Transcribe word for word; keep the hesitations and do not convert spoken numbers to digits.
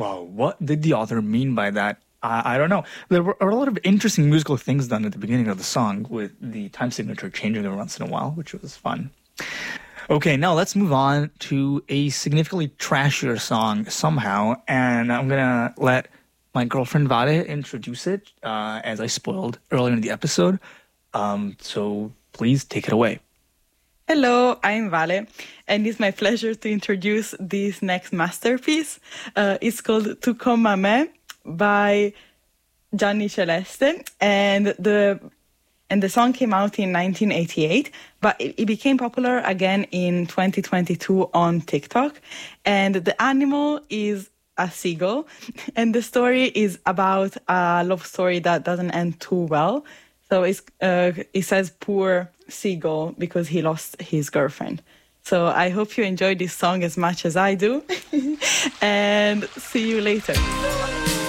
Wow, what did the author mean by that? I, I don't know. There were a lot of interesting musical things done at the beginning of the song with the time signature changing every once in a while, which was fun. Okay, now let's move on to a significantly trashier song somehow, and I'm going to let my girlfriend Vale introduce it, uh, as I spoiled earlier in the episode. Um, so please take it away. Hello, I'm Vale, and it's my pleasure to introduce this next masterpiece. Uh, it's called Tu Comme a Me by Gianni Celeste, and the and the song came out in nineteen eighty-eight, but it, it became popular again in twenty twenty-two on TikTok. And the animal is a seagull, and the story is about a love story that doesn't end too well. So it's, uh, it says poor seagull because he lost his girlfriend. So I hope you enjoy this song as much as I do. And see you later.